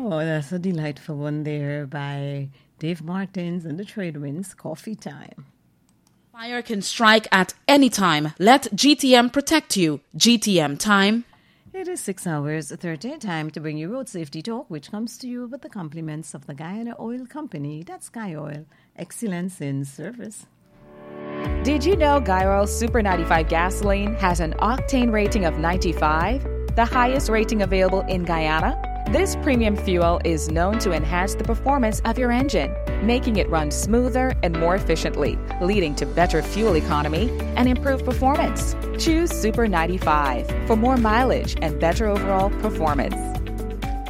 Oh, that's a delightful one there by Dave Martins and the Tradewinds. Coffee time. Fire can strike at any time. Let GTM protect you. GTM time. It is 6 hours 30 time to bring you road safety talk, which comes to you with the compliments of the Guyana Oil Company. That's Guy Oil. Excellence in service. Did you know Guy Oil Super 95 gasoline has an octane rating of 95, the highest rating available in Guyana? This premium fuel is known to enhance the performance of your engine, making it run smoother and more efficiently, leading to better fuel economy and improved performance. Choose Super 95 for more mileage and better overall performance.